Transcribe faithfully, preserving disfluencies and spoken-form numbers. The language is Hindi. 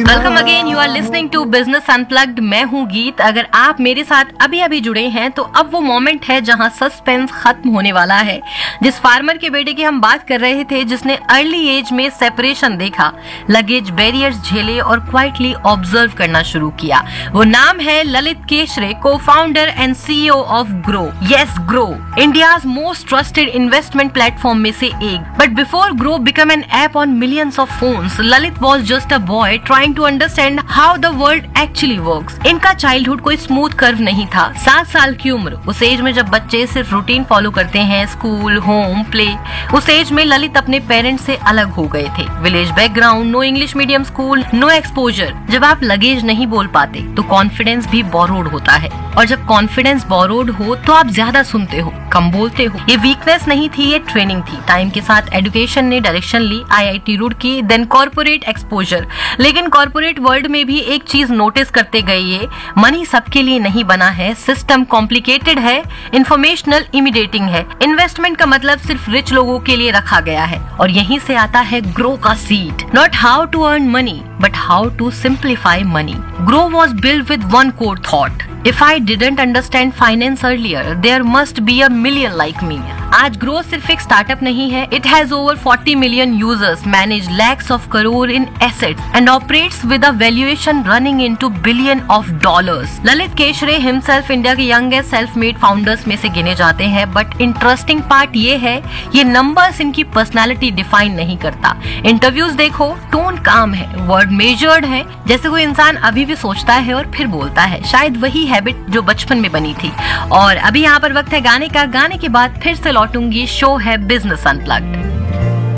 Welcome again, you are listening to business unplugged. मैं हूँ गीत। अगर आप मेरे साथ अभी अभी जुड़े हैं तो अब वो मोमेंट है जहाँ सस्पेंस खत्म होने वाला है। जिस फार्मर के बेटे की हम बात कर रहे थे, जिसने अर्ली एज में सेपरेशन देखा, लगेज बैरियर्स झेले और क्वाइटली ऑब्जर्व करना शुरू किया, वो नाम है ललित केशरे, को founder and CEO of grow. Yes, grow, India's most trusted investment platform में से एक। But before grow become an app on millions of phones, Lalit was just a boy trying to understand how the world actually works. इनका चाइल्डहुड कोई स्मूथ कर्व नहीं था। सात साल की उम्र, उस एज में जब बच्चे सिर्फ रूटीन फॉलो करते हैं, स्कूल, होम, प्ले, उस एज में ललित अपने पेरेंट्स से अलग हो गए थे। Village background, no English medium school, no exposure. जब आप लगेज नहीं बोल पाते तो कॉन्फिडेंस भी बोरोड होता है, और जब कॉन्फिडेंस बोरोड हो तो आप ज्यादा सुनते हो, कम बोलते हो। ये वीकनेस नहीं थी, ये ट्रेनिंग थी। टाइम के साथ एजुकेशन ने डायरेक्शन ली, IIT Roorkee, then corporate exposure. लेकिन कॉर्पोरेट वर्ल्ड में भी एक चीज नोटिस करते गए, ये मनी सबके लिए नहीं बना है, सिस्टम कॉम्प्लिकेटेड है, इंफॉर्मेशनल इमिडिएटिंग है। इन्वेस्टमेंट का मतलब सिर्फ रिच लोगों के लिए रखा गया है, और यहीं से आता है ग्रो का seed. Not how to earn money but how to simplify money. Grow was build with one core thought, If I didn't understand finance earlier, there must be a million like me. आज ग्रो सिर्फ एक स्टार्टअप नहीं है, it has over forty million users, manage lakhs of crore in assets and operates with a valuation running into billion of dollars. Lalit केशरे himself India के youngest self-made founders में से गिने जाते हैं, but interesting part ये है, ये numbers इनकी personality define नहीं करता। इंटरव्यूज देखो, टोन काम है, वर्ड मेजर्ड है, जैसे कोई इंसान अभी भी सोचता है और फिर बोलता है। शायद वही हैबिट जो बचपन में बनी थी। और अभी यहाँ पर वक्त है गाने का। गाने के बाद फिर से लौटूंगी। शो है बिजनेस अनप्लग्ड।